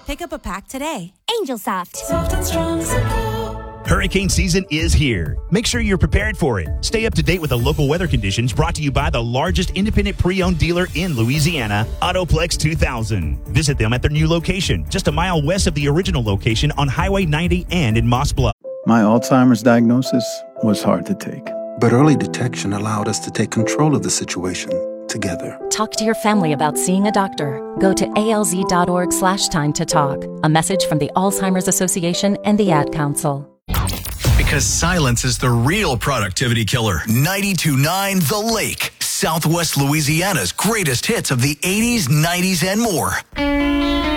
Pick up a pack today. Angel Soft. Soft and strong support. Hurricane season is here. Make sure you're prepared for it. Stay up to date with the local weather conditions, brought to you by the largest independent pre-owned dealer in Louisiana, Autoplex 2000. Visit them at their new location, just a mile west of the original location on Highway 90 and in Moss Bluff. My Alzheimer's diagnosis was hard to take. But early detection allowed us to take control of the situation together. Talk to your family about seeing a doctor. Go to alz.org/time to talk. A message from the Alzheimer's Association and the Ad Council. Because silence is the real productivity killer. 92.9 The Lake, Southwest Louisiana's greatest hits of the 80s, 90s, and more.